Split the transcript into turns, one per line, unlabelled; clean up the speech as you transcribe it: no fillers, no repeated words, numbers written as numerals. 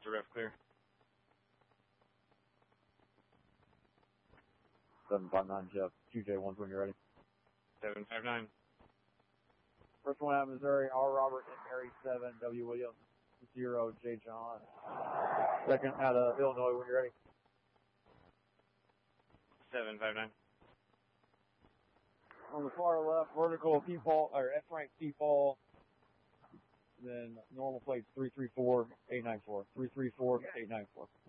Direct clear.
759 Jeff, QJ1 when you're ready.
759.
First one out of Missouri, R. Robert and Mary 7, W. Williams 0, J. John. Second out of Illinois when you're ready.
759.
On the far left, vertical P-fall, or F-rank P-fall, then normal plates 334-894. 334-894.